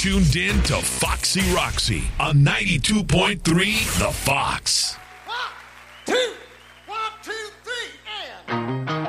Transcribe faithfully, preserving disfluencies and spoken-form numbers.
tuned in to Foxy Roxy on ninety-two point three The Fox.